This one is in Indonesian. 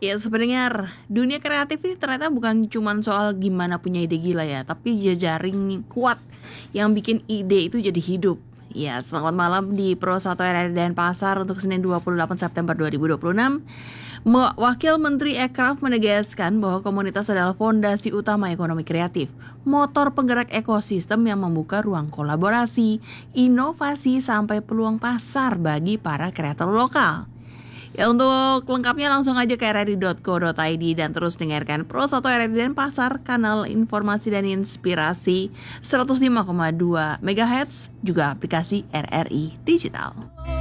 Ya sebenarnya dunia kreatif ini ternyata bukan cuma soal gimana punya ide gila ya, tapi jejaring kuat yang bikin ide itu jadi hidup. Ya, selamat malam di Pro 1 RRI Denpasar untuk Senin 28 September 2026. Wakil Menteri Ekraf menegaskan bahwa komunitas adalah fondasi utama ekonomi kreatif, motor penggerak ekosistem yang membuka ruang kolaborasi, inovasi sampai peluang pasar bagi para kreator lokal. Ya untuk lengkapnya langsung aja ke rri.co.id dan terus dengarkan Pro 1 RRI Denpasar, kanal informasi dan inspirasi 105,2 MHz, juga aplikasi RRI Digital.